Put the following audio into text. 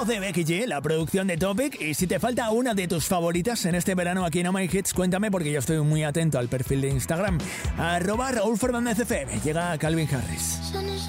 voz de Becky G, la producción de Topic. Y si te falta una de tus favoritas en este verano aquí en Oh My Hits, cuéntame porque yo estoy muy atento al perfil de Instagram. @RaúlFernándezFM. Llega Calvin Harris.